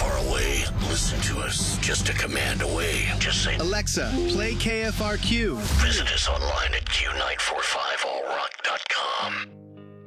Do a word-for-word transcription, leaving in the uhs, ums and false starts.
far away. Listen to us just a command away. Just say, Alexa, play K F R Q. Visit us online at Q nine four five all rock dot com.